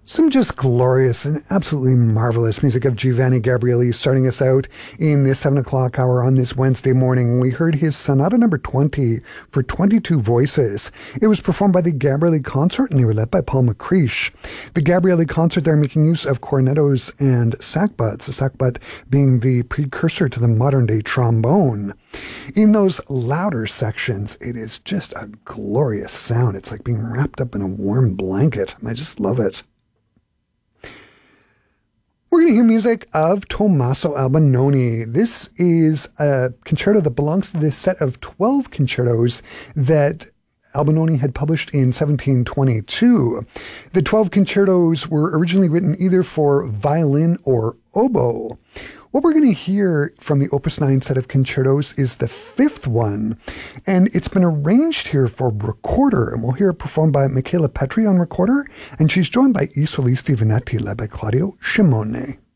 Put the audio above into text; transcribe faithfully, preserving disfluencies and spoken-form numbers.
Some just glorious and absolutely marvelous music of Giovanni Gabrieli starting us out in this seven o'clock hour on this Wednesday morning. We heard his Sonata number twenty for twenty-two voices. It was performed by the Gabrieli Consort and they were led by Paul McCreish. The Gabrieli Consort, they're making use of cornetos and sackbuts, a sackbut being the precursor to the modern day trombone. In those louder sections, it is just a glorious sound. It's like being wrapped up in a warm blanket. I just love it. We're going to hear music of Tommaso Albinoni. This is a concerto that belongs to this set of twelve concertos that Albinoni had published in seventeen twenty-two. The twelve concertos were originally written either for violin or oboe. What we're going to hear from the Opus nine set of concertos is the fifth one, and it's been arranged here for recorder, and we'll hear it performed by Michela Petri on recorder, and she's joined by I Solisti Venetti, led by Claudio Scimone.